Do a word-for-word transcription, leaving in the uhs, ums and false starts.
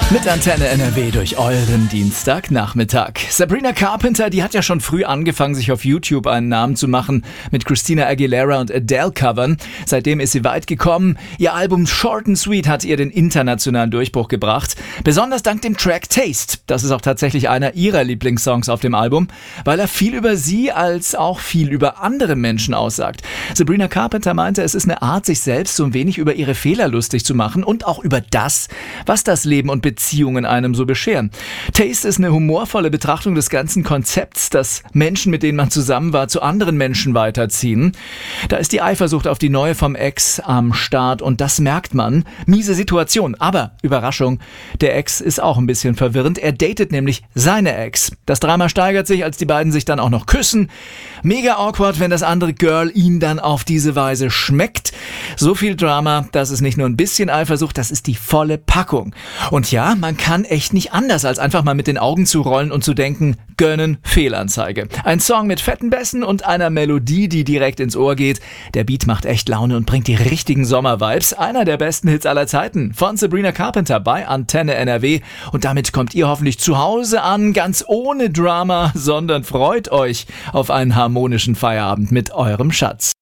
Mit Antenne N R W durch euren Dienstagnachmittag. Sabrina Carpenter, die hat ja schon früh angefangen, sich auf YouTube einen Namen zu machen mit Christina Aguilera und Adele Covern. Seitdem ist sie weit gekommen. Ihr Album Short and Sweet hat ihr den internationalen Durchbruch gebracht. Besonders dank dem Track Taste. Das ist auch tatsächlich einer ihrer Lieblingssongs auf dem Album, weil er viel über sie als auch viel über andere Menschen aussagt. Sabrina Carpenter meinte, es ist eine Art, sich selbst so ein wenig über ihre Fehler lustig zu machen und auch über das, was das Leben und Beziehungen einem so bescheren. Taste ist eine humorvolle Betrachtung des ganzen Konzepts, dass Menschen, mit denen man zusammen war, zu anderen Menschen weiterziehen. Da ist die Eifersucht auf die Neue vom Ex am Start und das merkt man. Miese Situation, aber Überraschung, der Ex ist auch ein bisschen verwirrend. Er datet nämlich seine Ex. Das Drama steigert sich, als die beiden sich dann auch noch küssen. Mega awkward, wenn das andere Girl ihn dann auf diese Weise schmeckt. So viel Drama, das ist nicht nur ein bisschen Eifersucht, das ist die volle Packung. Und ja, man kann echt nicht anders, als einfach mal mit den Augen zu rollen und zu denken, gönnen, Fehlanzeige. Ein Song mit fetten Bässen und einer Melodie, die direkt ins Ohr geht. Der Beat macht echt Laune und bringt die richtigen Sommer-Vibes. Einer der besten Hits aller Zeiten von Sabrina Carpenter bei Antenne N R W. Und damit kommt ihr hoffentlich zu Hause an, ganz ohne Drama, sondern freut euch auf einen harmonischen Feierabend mit eurem Schatz.